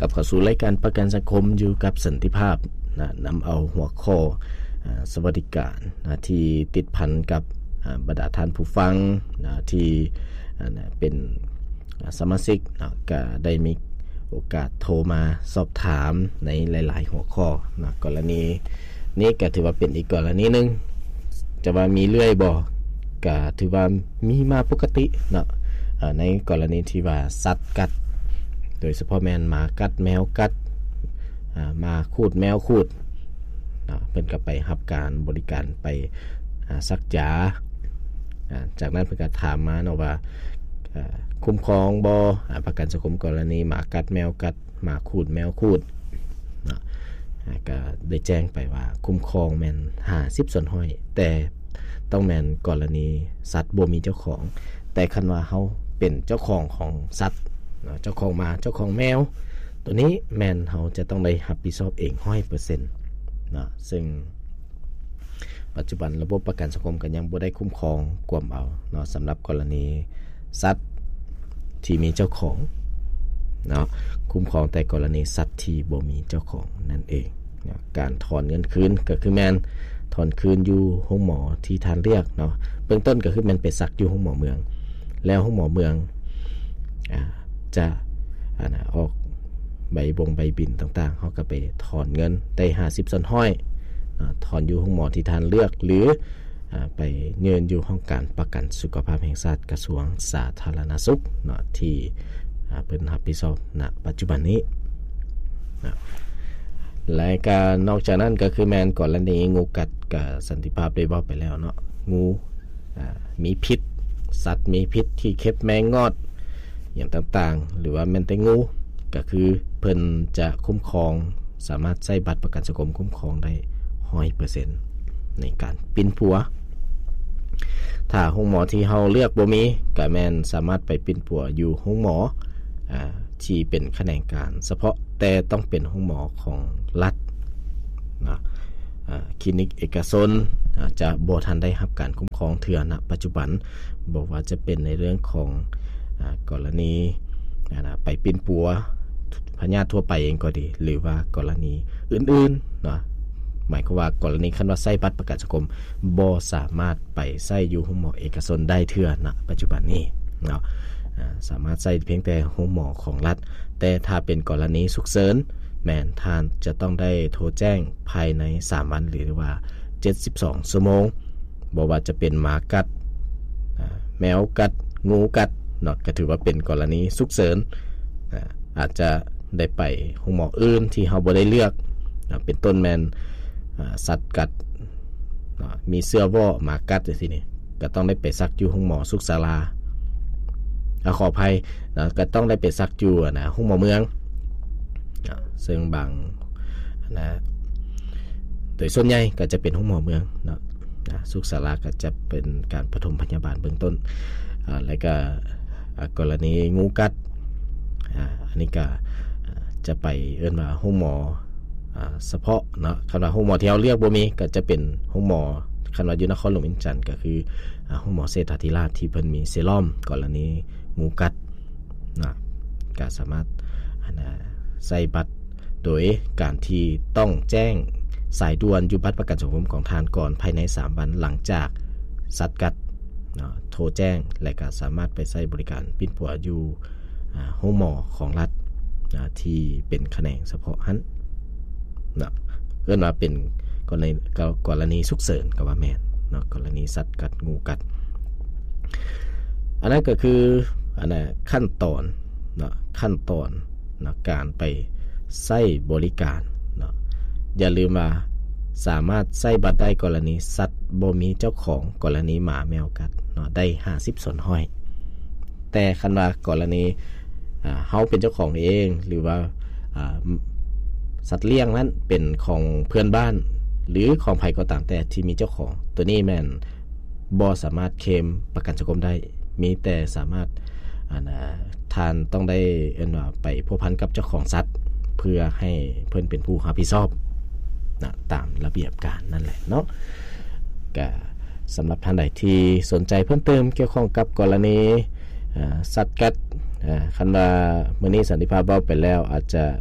กับเข้าสู่รายการประกันสังคมอยู่กับสันติภาพนะนำเอาหัวข้อสวัสดิการนะที่ติดพันกับบรรดาท่านผู้ฟังนะที่เป็นสมาชิกนะก็ได้มีโอกาสโทรมาสอบถามในหลายๆหัวข้อนะกรณีนี้ก็ถือว่าเป็นอีกกรณีนึงจะว่ามีเรื่อยบ่ก็ถือว่ามีมาปกติเนาะในกรณีที่ว่าสัตว์กัดโดยเฉพาะแม่นหมากัดแมวกัดมาคูดแมวคูดเพิ่นก็ไปรับการบริการไปซักยาจากนั้นเพิ่นก็ถามมาเนาะว่าคุ้มครองบ่ประกันสังคมกรณีหมากัดแมวกัดหมาคูดแมวคูดก็ได้แจ้งไปว่าคุ้มครองแม่น50ส่วนห้อยแต่ต้องแม่นกรณีสัตว์บ่มีเจ้าของแต่คันว่าเฮาเป็นเจ้าของของสัตว์เจ้าของหมาเจ้าของแมวตัวนี้แม่นเฮาจะต้องได้รับผิดชอบเอง 100% นะซึ่งปัจจุบันระบบประกันสังคมก็ยังบ่ได้คุ้มครองกวมเอาเนาะสำหรับกรณีสัตว์ที่มีเจ้าของเนาะคุ้มครองแต่กรณีสัตว์ที่บ่มีเจ้าของนั่นเองนะการถอนเงินคืนก็คือแม่นถอนคืนอยู่ห้องหมอที่ท่านเรียกเนาะเบื้องต้นก็คือมันไปซักอยู่ห้องหมอเมืองแล้วห้องหมอเมืองจะออกใบบินต่างๆเขาก็ไปถอนเงินได้50ส่วนห้อยถอนอยู่ห้องหมอที่ท่านเลือกหรือไปเงินอยู่ห้องการประกันสุขภาพแห่งชาติกระทรวงสาธารณสุขเนาะที่เพิ่นรับผิดชอบณปัจจุบันนี้และการนอกจากนั้นก็คือแม่นกรณีงูกัดกับสันติภาพได้บอกไปแล้วเนาะงูมีพิษสัตว์มีพิษที่เข็บแมงงอดอย่างต่างๆหรือว่าแม่นแต่งูก็คือเพิ่นจะคุ้มครองสามารถใช้บัตรประกันสังคมคุ้มครองได้ 100% ในการปิ้นปัวถ้าห้องหมอที่เฮาเลือกบ่มีก็แม่นสามารถไปปิ้นปัวอยู่ห้องหมอที่เป็นแขนงการเฉพาะแต่ต้องเป็นห้องหมอของรัฐนะคลินิกเอกชนจะบ่ทันได้รับการคุ้มครองเทื่อณปัจจุบันบอกว่าจะเป็นในเรื่องของกรณีไปปิ้นปัวพยาธิทั่วไปเองก็ดีหรือว่ากรณีอื่นๆเนาะหมายความว่ากรณีคันว่าใช้บัตรประกันสังคมบ่สามารถไปใช้อยู่ห้องหมอเอกชนได้เทื่อณปัจจุบันนี้เนาะสามารถใช้เพียงแต่ห้องหมอของรัฐแต่ถ้าเป็นกรณีฉุกเฉินแม่นท่านจะต้องได้โทรแจ้งภายใน3วันหรือว่า72ชั่วโมงบ่ว่าจะเป็นหมากัดแมวกัดงูกัดเนาะก็ถือว่าเป็นกรณีฉุกเฉินอาจจะได้ไปห้องหมออื่นที่เฮาบ่ได้เลือกเป็นต้นแม่นสัตว์กัดมีเสื้อว่อหมากัดจังซี่นี่ก็ต้องได้ไปซักอยู่ห้องหมอสุขศาลาขออภัยก็ต้องได้ไปซักอยู่ห้องหมอเมืองซึ่งบางโดยส่วนใหญ่ก็จะเป็นห้องหมอเมืองเนาะสุขศาลาก็จะเป็นการปฐมพยาบาลเบื้องต้นแล้วก็กรณีงูกัดอันนี้ก็จะไปเอิ้นว่าห้องหมอเฉพาะเนาะคำว่าห้องหมอที่เราเรียกบ่มีก็จะเป็นห้องหมอคันว่าอยู่นครหลวงอินจันทน์ก็คือห้องหมอเศรษฐาธิราชที่เพิ่นมีเซรั่มกรณีงูกัดนะก็สามารถใส่บัตรโดยการที่ต้องแจ้งสายด่วนอยู่บัตรประกันสังคมของทานก่อนภายใน3วันหลังจากสัตว์กัดโทรแจ้งและก็สามารถไปใช้บริการปิ้นปัวอยู่ห้องหมอของรัฐที่เป็นแขนงเฉพาะหั้นนะเอิ้นว่าเป็นกรณีฉุกเฉินก็ว่าแม่นเนาะกรณีสัตว์กัดงูกัดอันนั้นก็คือขั้นตอนเนาะขั้นตอนนะการไปใช้บริการเนาะอย่าลืมว่าสามารถใช้บัตรได้กรณีสัตว์บ่มีเจ้าของกรณีหมาแมวกัดเนาะได้50ส่วนห้อยแต่คันว่ากรณีเฮาเป็นเจ้าของเองหรือว่าสัตว์เลี้ยงนั้นเป็นของเพื่อนบ้านหรือของใครก็ตามแต่ที่มีเจ้าของตัวนี้แม่นบ่สามารถเคลมประกันสังคมได้มีแต่สามารถทานต้องได้ว่าไปพัวพันกับเจ้าของสัตว์เพื่อให้เพิ่นเป็นผู้รับผิดชอบนะตามระเบียบการนั่นแหละเนาะก็สำหรับท่านใดที่สนใจเพิ่มเติมเกี่ยวข้องกับกรณีสัตว์กัดคันว่ามื้อนี้สันติภาพเว้าไปแล้วอาจจะ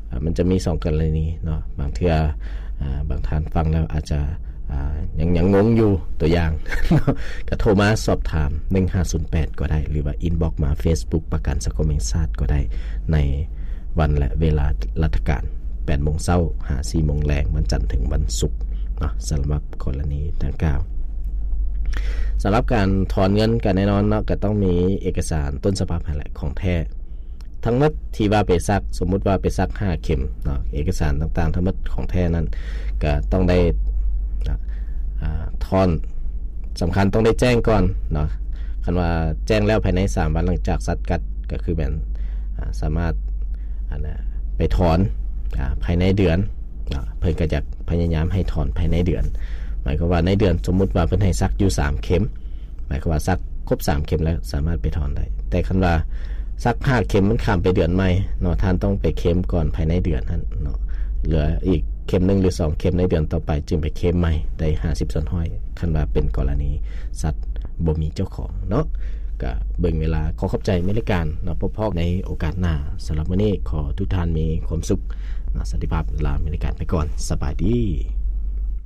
มันจะมี2กรณีเนาะบางเทื่อบางท่านฟังแล้วอาจจะยังงงอยู่ตัวอย่าง ก็โทรมาสอบถาม1508ก็ได้หรือว่าอินบ็อกซ์มา Facebook ประกันสังคมแห่งชาติก็ได้ในวันและเวลาราชการ 8:00 นหา 4:00 นแลงวันจันทร์ถึงวันศุกร์เนาะสำหรับกรณีดังกล่าวสำหรับการถอนเงินกันแน่นอนเนาะก็ต้องมีเอกสารต้นฉบับนั่นแหละของแท้ทั้งหมดที่ว่าไปซักสมมุติว่าไปซัก5เข็มเนาะเอกสารต่างๆทั้งหมดของแท้นั้นก็ต้องได้ถอนสำคัญต้องได้แจ้งก่อนเนาะคันว่าแจ้งแล้วภายใน3วันหลังจากซัดกัดก็คือแบบสามารถไปถอนภายในเดือนเพิ่นก็จะพยายามให้ถอนภายในเดือนหมายความว่าในเดือนสมมุติว่าเพิ่นให้ซักอยู่3เข็มหมายความว่าซักครบ3เข็มแล้วสามารถไปถอนได้แต่คันว่าซัก5เข็มมันข้ามไปเดือนใหม่เนาะท่านต้องไปเข็มก่อนภายในเดือนนั้นเนาะเหลืออีกเข็ม1หรือ2เข็มในเดือนต่อไปจึงไปเข็มใหม่ได้50ส่วนห้อยคันว่าเป็นกรณีสัตว์บ่มีเจ้าของเนาะก็เบิ่งเวลาขอขอบใจในรายการเนาะพบพอในโอกาสหน้าสำหรับวันนี้ขอทุกท่านมีความสุขสันติภาพลาในรายการไปก่อนสบายดี